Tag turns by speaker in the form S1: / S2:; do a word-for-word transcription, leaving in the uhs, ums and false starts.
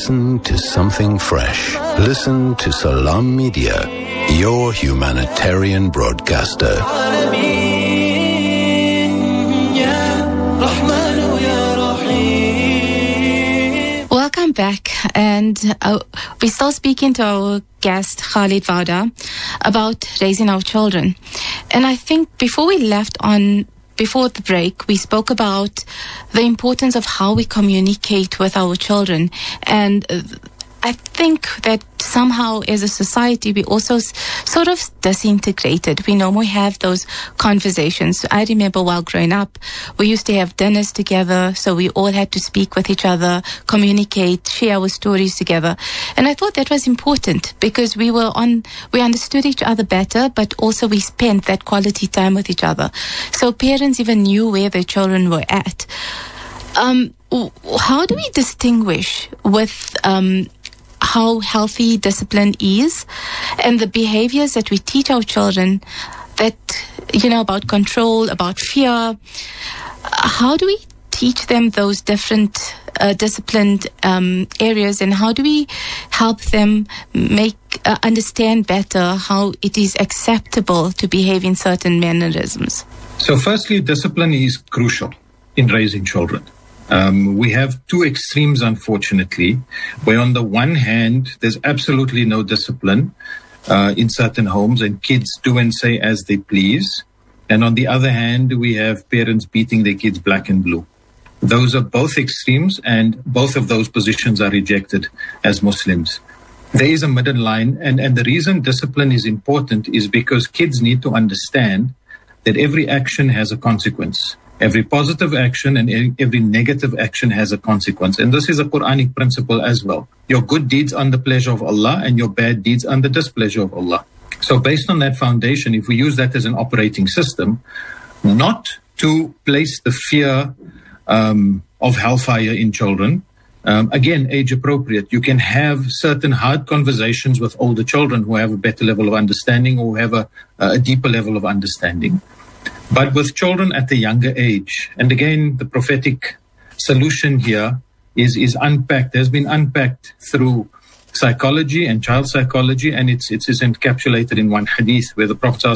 S1: Listen to something fresh. Listen to Salam Media, your humanitarian broadcaster.
S2: Welcome back, and uh, we're still speaking to our guest Khalid Vauda about raising our children. And I think before we left on Before the break, we spoke about the importance of how we communicate with our children. And uh, I think that somehow as a society, we also s- sort of disintegrated. We no more have those conversations. I remember while growing up, we used to have dinners together. So we all had to speak with each other, communicate, share our stories together. And I thought that was important because we were on, we understood each other better, but also we spent that quality time with each other. So parents even knew where their children were at. Um, w- how do we distinguish with, um, how healthy discipline is and the behaviors that we teach our children that, you know, about control, about fear? How do we teach them those different uh, disciplined um, areas, and how do we help them make uh, understand better how it is acceptable to behave in certain mannerisms?
S3: So firstly, discipline is crucial in raising children. Um, we have two extremes, unfortunately, where on the one hand, there's absolutely no discipline uh, in certain homes and kids do and say as they please. And on the other hand, we have parents beating their kids black and blue. Those are both extremes, and both of those positions are rejected as Muslims. There is a middle line, and, and the reason discipline is important is because kids need to understand that every action has a consequence. Every positive action and every negative action has a consequence. And this is a Quranic principle as well. Your good deeds are the pleasure of Allah and your bad deeds are the displeasure of Allah. So based on that foundation, if we use that as an operating system, not to place the fear um, of hellfire in children, um, again, age appropriate. You can have certain hard conversations with older children who have a better level of understanding or have a, a deeper level of understanding. But with children at a younger age, and again, the prophetic solution here is, is unpacked, has been unpacked through psychology and child psychology, and it's, it's, it's encapsulated in one hadith where the Prophet